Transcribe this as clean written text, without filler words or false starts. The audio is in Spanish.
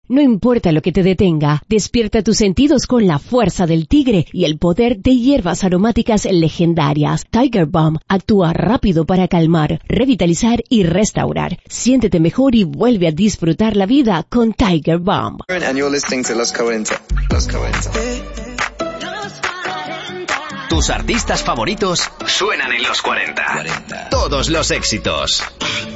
No importa lo que te detenga, despierta tus sentidos con la fuerza del tigre y el poder de hierbas aromáticas legendarias. Tiger Balm actúa rápido para calmar, revitalizar y restaurar. Siéntete mejor y vuelve a disfrutar la vida con Tiger Balm. And you're listening to Los 40. Los 40. Tus artistas favoritos suenan en Los 40. Todos los éxitos.